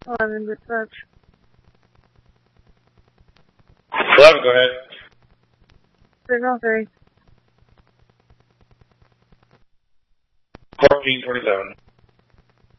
11-bit search. 11, go ahead. Signal 3. 1427.